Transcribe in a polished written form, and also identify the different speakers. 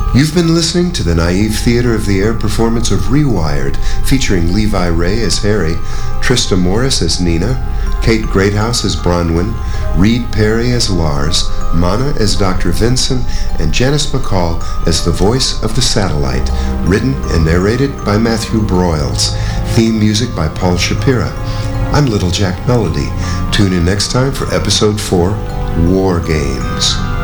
Speaker 1: You've been listening to the Naive Theater of the Air performance of Rewired, featuring Levi Ray as Harry, Trista Morris as Nina, Kate Greathouse as Bronwyn, Reed Perry as Lars, Mana as Dr. Vincent, and Janice McCall as the voice of the satellite, written and narrated by Matthew Broyles. Theme music by Paul Shapira. I'm Little Jack Melody. Tune in next time for Episode 4, War Games.